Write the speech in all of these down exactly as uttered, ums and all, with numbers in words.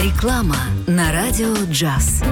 Реклама на радио «Джаз».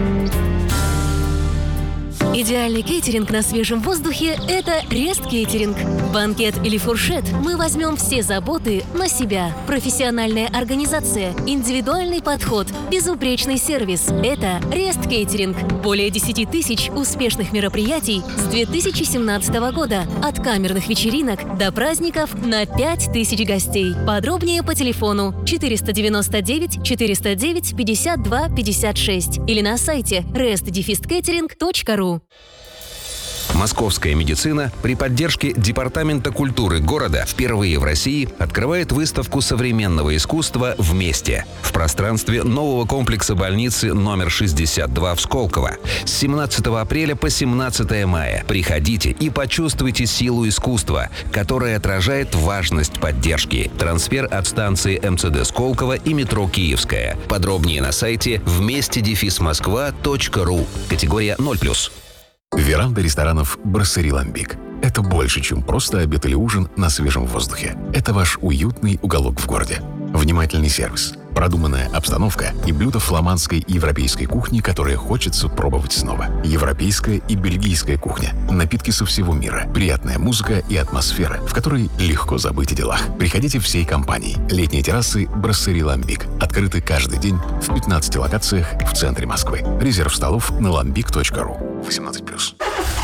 Идеальный кейтеринг на свежем воздухе – это Рест Кейтеринг. Банкет или фуршет – мы возьмем все заботы на себя. Профессиональная организация, индивидуальный подход, безупречный сервис – это Рест Кейтеринг. Более десять тысяч успешных мероприятий с две тысячи семнадцатого года. От камерных вечеринок до праздников на пять тысяч гостей. Подробнее по телефону четыреста девяносто девять четыреста девять пятьдесят два пятьдесят шесть или на сайте rest dash catering точка ру. Московская медицина при поддержке Департамента культуры города впервые в России открывает выставку современного искусства «Вместе» в пространстве нового комплекса больницы номер шестьдесят два в Сколково. С семнадцатого апреля по семнадцатое мая приходите и почувствуйте силу искусства, которое отражает важность поддержки. Трансфер от станции эм цэ дэ Сколково и метро Киевская. Подробнее на сайте вместе дефис москва точка ру. Категория ноль плюс. Веранда ресторанов «Брасserie Lambic». Это больше, чем просто обед или ужин на свежем воздухе. Это ваш уютный уголок в городе. Внимательный сервис, продуманная обстановка и блюда фламандской и европейской кухни, которые хочется пробовать снова. Европейская и бельгийская кухня, напитки со всего мира, приятная музыка и атмосфера, в которой легко забыть о делах. Приходите всей компанией. Летние террасы «Брасserie Lambic» открыты каждый день в пятнадцати локациях в центре Москвы. Резерв столов на lambic точка ру. восемнадцать плюс.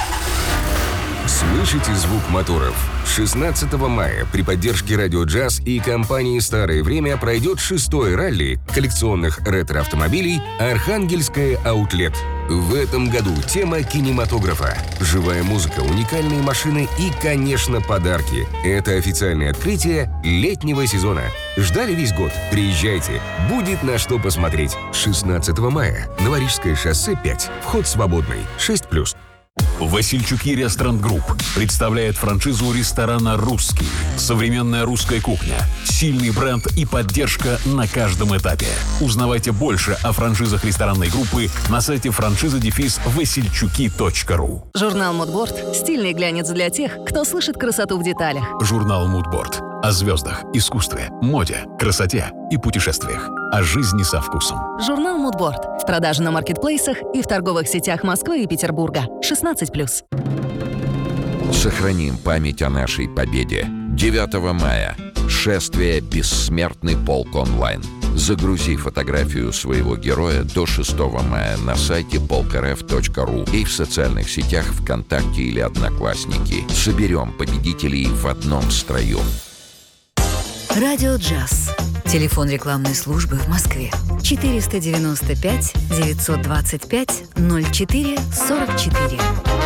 Слышите звук моторов? шестнадцатого мая при поддержке Радио Джаз и компании «Старое время» пройдет шестой ралли коллекционных ретро-автомобилей «Архангельская Аутлет». В этом году тема кинематографа, живая музыка, уникальные машины и, конечно, подарки. Это официальное открытие летнего сезона. Ждали весь год? Приезжайте. Будет на что посмотреть. шестнадцатого мая. Новорижское шоссе пять. Вход свободный. шесть плюс. Васильчуки Ресторан Групп представляет франшизу ресторана «Русский». Современная русская кухня, сильный бренд и поддержка на каждом этапе. Узнавайте больше о франшизах ресторанной группы на сайте франшиза дефис васильчуки точка ру. Журнал «Мудборд» – стильный глянец для тех, кто слышит красоту в деталях. Журнал «Мудборд» о звездах, искусстве, моде, красоте и путешествиях. О жизни со вкусом. Журнал «Мудборд» в продаже на маркетплейсах и в торговых сетях Москвы и Петербурга. шестнадцать плюс. Сохраним память о нашей победе. девятого мая. Шествие «Бессмертный полк онлайн». Загрузи фотографию своего героя до шестого мая на сайте полк эр эф точка ру и в социальных сетях ВКонтакте или Одноклассники. Соберем победителей в одном строю. Радио «Джаз». Телефон рекламной службы в Москве. четыреста девяносто пять девятьсот двадцать пять ноль четыре сорок четыре.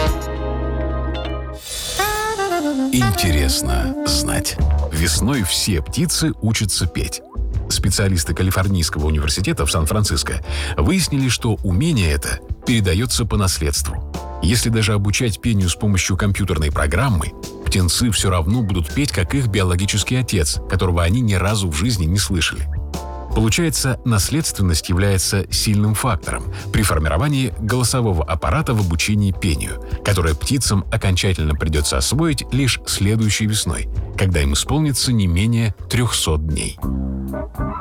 Интересно знать. Весной все птицы учатся петь. Специалисты Калифорнийского университета в Сан-Франциско выяснили, что умение это передается по наследству. Если даже обучать пению с помощью компьютерной программы, птенцы все равно будут петь, как их биологический отец, которого они ни разу в жизни не слышали. Получается, наследственность является сильным фактором при формировании голосового аппарата в обучении пению, которое птицам окончательно придется освоить лишь следующей весной, когда им исполнится не менее трехсот дней.